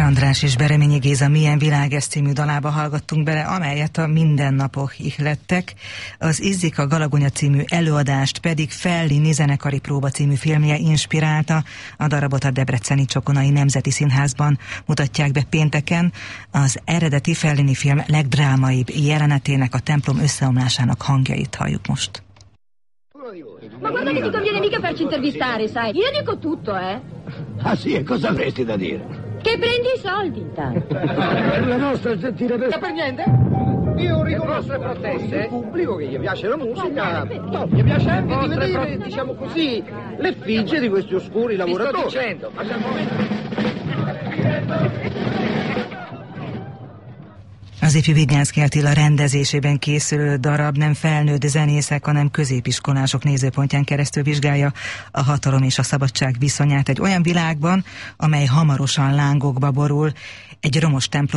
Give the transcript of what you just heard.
András és Bereményi Géza Milyen világ ez című dalába hallgattunk bele, amelyet a mindennapok ihlettek. Az Izzik a Galagonya című előadást pedig Fellini zenekari próba című filmje inspirálta. A darabot a Debreceni Csokonai Nemzeti Színházban mutatják be pénteken. Az eredeti Fellini film legdrámaibb jelenetének, a templom összeomlásának hangjait halljuk most. Ma guarda che ti conviene mica farci intervistare, sai? Io dico tutto, eh? Ah sì, e cosa avresti da dire? Che prendi i soldi intanto. La nostra gentile per niente? Io riconosco le proteste il pubblico che gli piace la musica, gli piace anche di vedere, diciamo così, l'effigie di questi oscuri lavoratori. Ti sto dicendo, ma Az ifjú Vignyánszky Attila rendezésében készülő darab nem felnőtt zenészek, hanem középiskolások nézőpontján keresztül vizsgálja a hatalom és a szabadság viszonyát egy olyan világban, amely hamarosan lángokba borul. Egy romos templom